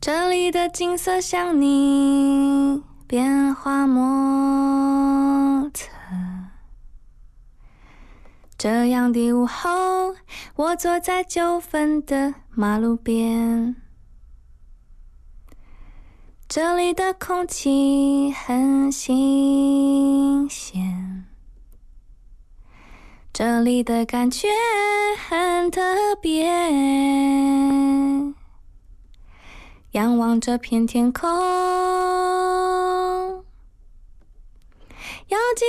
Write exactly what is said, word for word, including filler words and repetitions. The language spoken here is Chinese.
这里的景色像你变化莫测。这样的午后，我坐在九份的马路边，这里的空气很新鲜，这里的感觉很特别。仰望这片天空，要记